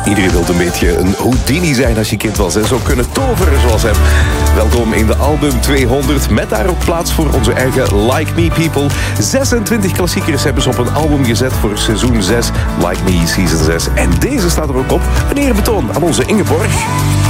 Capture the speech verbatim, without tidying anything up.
Iedereen wil een beetje een Houdini zijn als je kind was. En zo kunnen toveren zoals hem. Welkom in de album tweehonderd. Met daar ook plaats voor onze eigen Like Me People. zesentwintig klassiekers hebben ze op een album gezet voor seizoen zes. Like Me Season zes. En deze staat er ook op. Een eerbetoon aan onze Ingeborg.